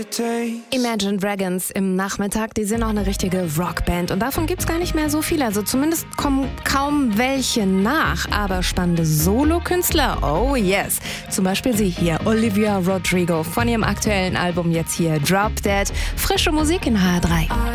Imagine Dragons im Nachmittag, die sind auch eine richtige Rockband und davon gibt's gar nicht mehr so viele, also zumindest kommen kaum welche nach, aber spannende Solokünstler, oh yes, zum Beispiel sie hier, Olivia Rodrigo, von ihrem aktuellen Album jetzt hier Drop Dead, frische Musik in HR3.